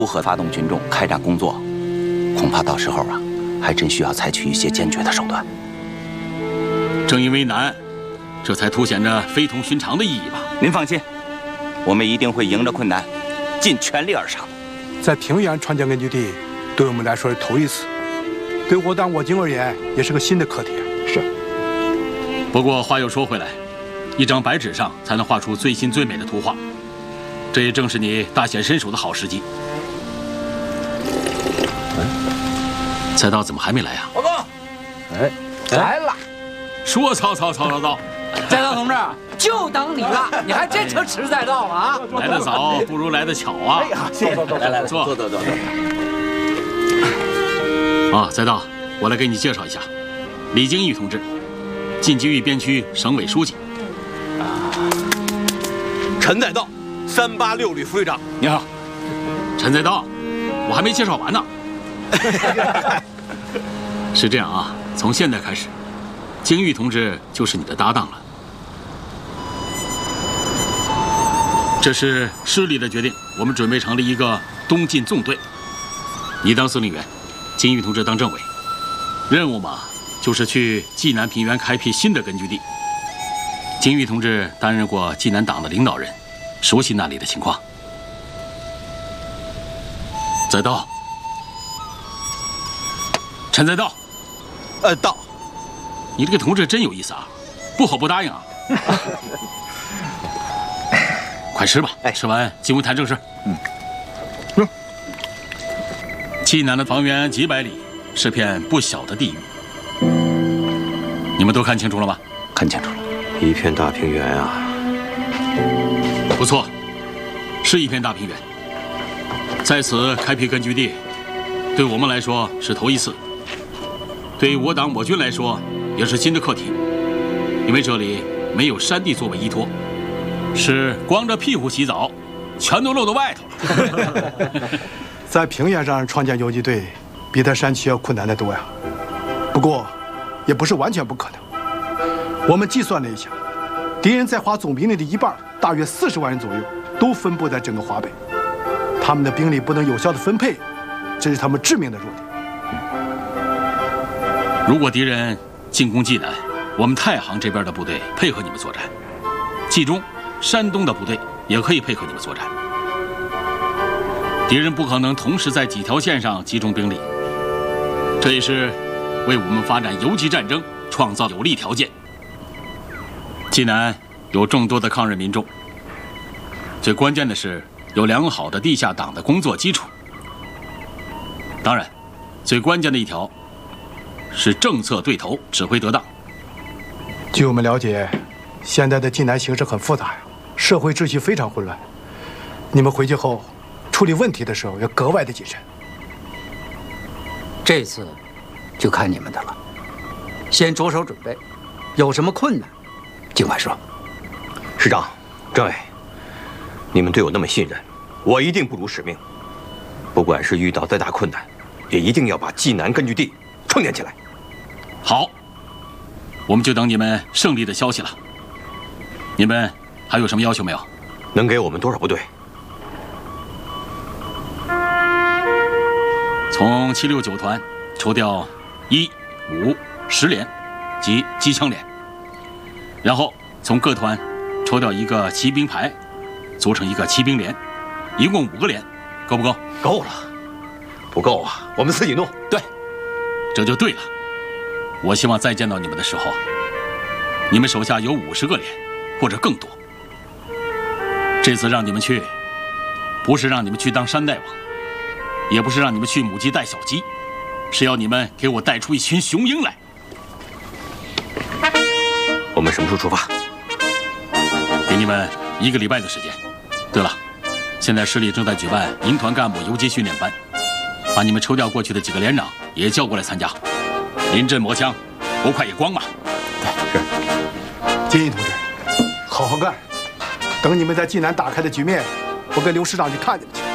如何发动群众开展工作，恐怕到时候啊，还真需要采取一些坚决的手段。 正因为难，这才凸显着非同寻常的意义吧。 您放心，我们一定会迎着困难，尽全力而上。 在平原创建根据地，对我们来说是头一次，对我党我军而言也是个新的课题啊。 是。 不过话又说回来，一张白纸上才能画出最新最美的图画，这也正是你大显身手的好时机。菜刀怎么还没来呀？ 报告。来了。 说曹， 菜刀同志，就等你了，你还真成迟菜刀了啊！ 来得早不如来得巧啊！ 哎呀，谢谢，来，坐。 啊，菜刀，我来给你介绍一下，李京玉同志，晋冀豫边区省委书记。 陈载道，386旅副旅长。 你好，陈载道，我还没介绍完呢。是这样啊，从现在开始，京玉同志就是你的搭档了。这是师里的决定，我们准备成立一个东进纵队，你当司令员，京玉同志当政委。任务嘛，就是去济南平原开辟新的根据地。京玉同志担任过济南党的领导人，熟悉那里的情况。载道，陈载道。 到。 你这个同志真有意思啊，不好不答应啊。快吃吧，吃完进屋谈正事。济南的方圆几百里是片不小的地域，你们都看清楚了吗？ 看清楚了， 一片大平原啊。 不错，是一片大平原。在此开辟根据地，对我们来说是头一次，对我党我军来说也是新的课题，因为这里没有山地作为依托，是光着屁股洗澡，全都露到外头。 在平原上创建游击队，比在山区要困难得多呀。不过，也不是完全不可能。我们计算了一下，敌人在华总兵力的一半，大约40万人左右，都分布在整个华北。他们的兵力不能有效的分配，这是他们致命的弱点。 如果敌人进攻济南，我们太行这边的部队配合你们作战，冀中、山东的部队也可以配合你们作战。敌人不可能同时在几条线上集中兵力，这也是为我们发展游击战争创造有利条件。济南有众多的抗日民众，最关键的是有良好的地下党的工作基础。当然，最关键的一条是政策对头，指挥得当。 据我们了解，现在的济南形势很复杂呀，社会秩序非常混乱。你们回去后处理问题的时候要格外的谨慎。 这次就看你们的了，先着手准备，有什么困难尽快说。 师长、政委，你们对我那么信任，我一定不辱使命。不管是遇到再大困难，也一定要把济南根据地创建起来。 好，我们就等你们胜利的消息了。你们还有什么要求没有？ 能给我们多少部队？ 从769团抽调1、5、10连及机枪连，然后从各团抽调一个骑兵排，组成一个骑兵连，一共5个连，够不够？ 够了。不够啊，我们自己弄。 对，这就对了。我希望再见到你们的时候，你们手下有50个连，或者更多。这次让你们去，不是让你们去当山大王，也不是让你们去母鸡带小鸡，是要你们给我带出一群雄鹰来。 我们什么时候出发？ 给你们1个礼拜的时间。对了，现在市里正在举办营团干部游击训练班，把你们抽调过去的几个连长也叫过来参加。临阵磨枪，不快也光嘛。 是。 金毅同志，好好干。等你们在济南打开的局面，我跟刘师长去看你们去。